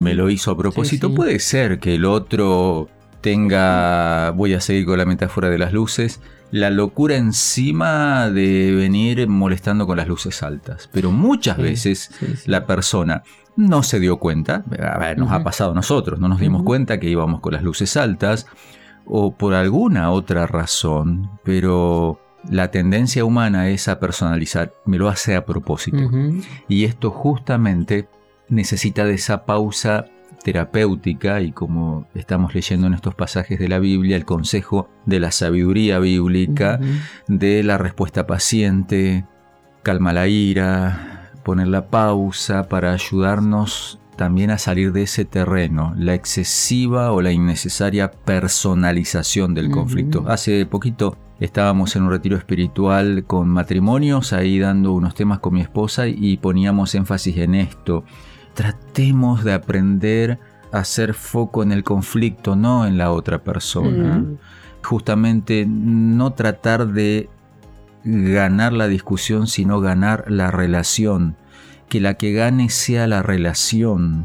me lo hizo a propósito. Sí. Puede ser que el otro tenga, voy a seguir con la metáfora de las luces, la locura encima de venir molestando con las luces altas. Pero muchas veces la persona no se dio cuenta, a ver, nos ha pasado a nosotros, no nos dimos cuenta que íbamos con las luces altas o por alguna otra razón, pero la tendencia humana es a personalizar, me lo hace a propósito. Y esto justamente necesita de esa pausa terapéutica y, como estamos leyendo en estos pasajes de la Biblia, el consejo de la sabiduría bíblica, de la respuesta paciente, calma la ira, poner la pausa para ayudarnos también a salir de ese terreno, la excesiva o la innecesaria personalización del conflicto. Hace poquito estábamos en un retiro espiritual con matrimonios, ahí dando unos temas con mi esposa y poníamos énfasis en esto. Tratemos de aprender a hacer foco en el conflicto, no en la otra persona. Justamente no tratar de ganar la discusión, sino ganar la relación. Que la que gane sea la relación,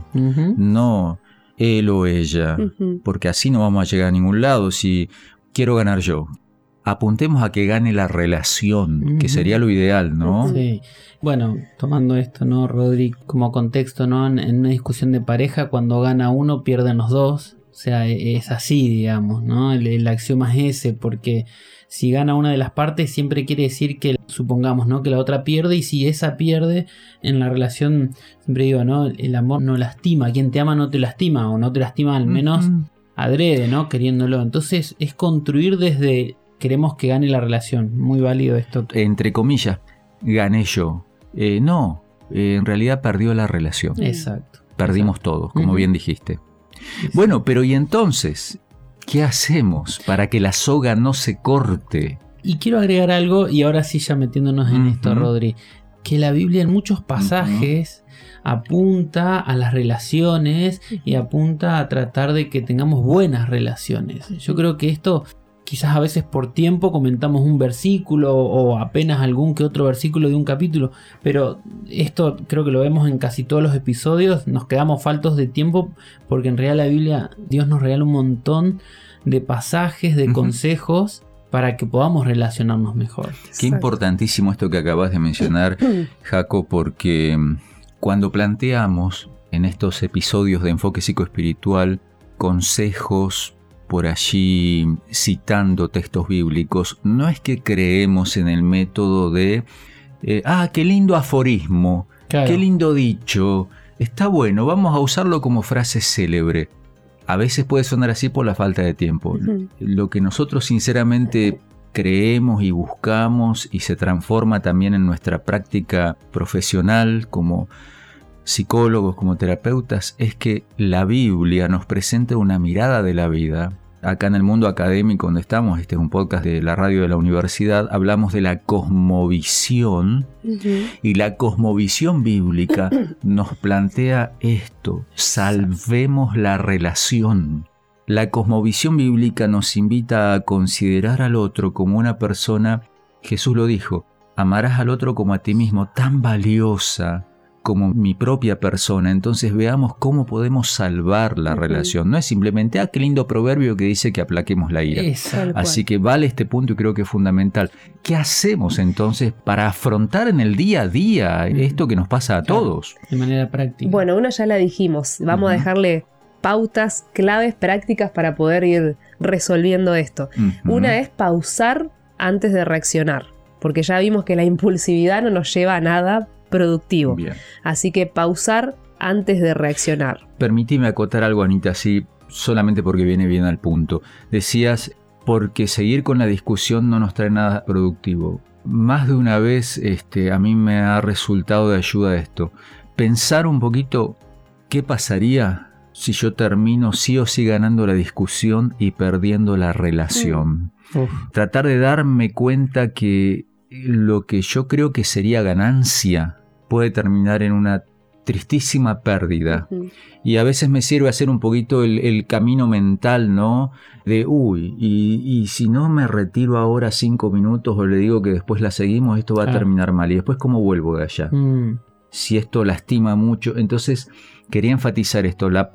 no él o ella, porque así no vamos a llegar a ningún lado. Si quiero ganar yo, apuntemos a que gane la relación, que sería lo ideal, ¿no? Sí. Bueno, tomando esto, ¿no, Rodri, como contexto, ¿no? En una discusión de pareja, cuando gana uno, pierden los dos. O sea, es así, digamos, ¿no? El axioma es ese, porque si gana una de las partes, siempre quiere decir que, supongamos, ¿no?, que la otra pierde, y si esa pierde en la relación, siempre digo, ¿no?, el amor no lastima. Quien te ama no te lastima, o no te lastima al menos adrede, ¿no?, queriéndolo. Entonces es construir desde queremos que gane la relación. Muy válido esto. Entre comillas, gané yo. No, en realidad perdió la relación. Exacto. Perdimos todos, como bien dijiste. Bueno, pero ¿y entonces qué hacemos para que la soga no se corte? Y quiero agregar algo, y ahora sí ya metiéndonos en esto, Rodri, que la Biblia en muchos pasajes apunta a las relaciones y apunta a tratar de que tengamos buenas relaciones. Yo creo que esto, quizás a veces por tiempo comentamos un versículo o apenas algún que otro versículo de un capítulo, pero esto creo que lo vemos en casi todos los episodios. Nos quedamos faltos de tiempo porque en realidad la Biblia, Dios nos regala un montón de pasajes, de consejos para que podamos relacionarnos mejor. Qué importantísimo esto que acabas de mencionar, Jaco, porque cuando planteamos en estos episodios de enfoque psicoespiritual consejos por allí citando textos bíblicos, no es que creemos en el método de qué lindo aforismo, qué lindo dicho, está bueno, vamos a usarlo como frase célebre. A veces puede sonar así por la falta de tiempo. Lo que nosotros sinceramente creemos y buscamos y se transforma también en nuestra práctica profesional como psicólogos, como terapeutas, es que la Biblia nos presenta una mirada de la vida. Acá en el mundo académico donde estamos, este es un podcast de la radio de la universidad, hablamos de la cosmovisión, y la cosmovisión bíblica nos plantea esto: salvemos la relación. La cosmovisión bíblica nos invita a considerar al otro como una persona, Jesús lo dijo, amarás al otro como a ti mismo, tan valiosa como mi propia persona. Entonces veamos cómo podemos salvar la relación. No es simplemente, qué lindo proverbio que dice que aplaquemos la ira. Así que vale este punto y creo que es fundamental. ¿Qué hacemos entonces para afrontar en el día a día esto que nos pasa a todos? De manera práctica. Bueno, una ya la dijimos. Vamos a dejarle pautas, claves, prácticas para poder ir resolviendo esto. Una es pausar antes de reaccionar, porque ya vimos que la impulsividad no nos lleva a nada productivo. Bien. Así que pausar antes de reaccionar. Permíteme acotar algo, Anita, así solamente porque viene bien al punto. Decías, porque seguir con la discusión no nos trae nada productivo. Más de una vez a mí me ha resultado de ayuda esto. Pensar un poquito qué pasaría si yo termino sí o sí ganando la discusión y perdiendo la relación. Tratar de darme cuenta que lo que yo creo que sería ganancia puede terminar en una tristísima pérdida. Y a veces me sirve hacer un poquito el camino mental, ¿no? De, y si no me retiro ahora 5 minutos o le digo que después la seguimos, esto va a terminar mal. Y después, ¿cómo vuelvo de allá? Si esto lastima mucho. Entonces, quería enfatizar esto, la